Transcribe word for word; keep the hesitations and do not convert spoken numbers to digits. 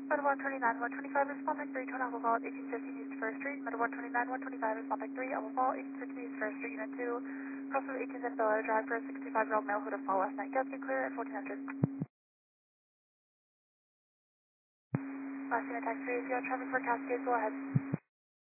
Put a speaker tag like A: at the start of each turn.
A: Med one twenty-nine, one twenty-five, responding three, turn off call at eighteen fifteen East First Street. Med one twenty-nine, one twenty-five, responding three, I will call eighteen fifteen East First Street, Unit two. Cross of eighteenth and Bella Drive for a sixty-five-year-old male who had a fall last night. Guests can clear at fourteen hundred. Last unit taxi, if you have traffic for Cascade, go ahead.